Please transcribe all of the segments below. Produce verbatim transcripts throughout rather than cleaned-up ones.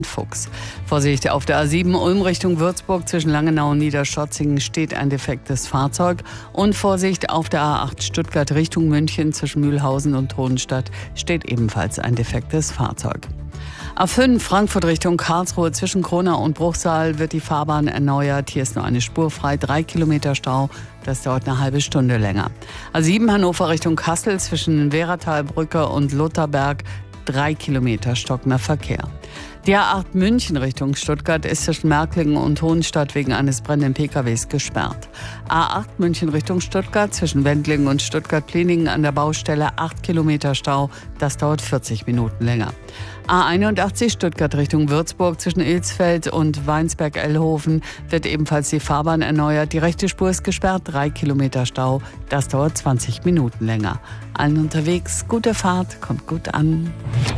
Fuchs. Vorsicht, auf der A sieben Ulm Richtung Würzburg zwischen Langenau und Niederstotzingen steht ein defektes Fahrzeug. Und Vorsicht, auf der A acht Stuttgart Richtung München zwischen Mühlhausen und Hohenstadt steht ebenfalls ein defektes Fahrzeug. A fünf Frankfurt Richtung Karlsruhe zwischen Kronau und Bruchsal wird die Fahrbahn erneuert. Hier ist nur eine Spur frei, drei Kilometer Stau. Das dauert eine halbe Stunde länger. A sieben Hannover Richtung Kassel zwischen Wehratalbrücke und Lutherberg, drei Kilometer stockender Verkehr. Die A acht München Richtung Stuttgart ist zwischen Märklingen und Hohenstadt wegen eines brennenden P K Ws gesperrt. A acht München Richtung Stuttgart zwischen Wendlingen und Stuttgart-Pliningen an der Baustelle, acht Kilometer Stau. Das dauert vierzig Minuten länger. A einundachtzig Stuttgart Richtung Würzburg zwischen Ilsfeld und Weinsberg-Ellhofen wird ebenfalls die Fahrbahn erneuert. Die rechte Spur ist gesperrt, drei Kilometer Stau. Das dauert zwanzig Minuten länger. Allen unterwegs, gute Fahrt, kommt gut an.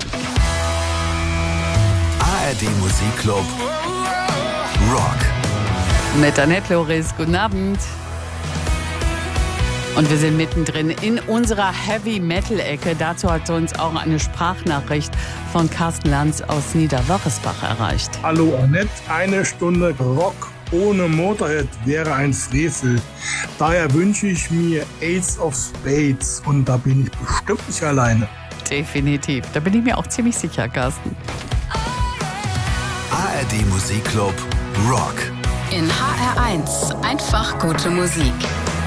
A R D Musikclub Rock. Mit Annette Loris, guten Abend. Und wir sind mittendrin in unserer Heavy-Metal-Ecke. Dazu hat uns auch eine Sprachnachricht von Carsten Lanz aus Niederwörresbach erreicht. Hallo Annette, eine Stunde Rock ohne Motorhead wäre ein Frevel. Daher wünsche ich mir Ace of Spades und da bin ich bestimmt nicht alleine. Definitiv, da bin ich mir auch ziemlich sicher, Carsten. A R D Musikclub Rock. In H R eins einfach gute Musik.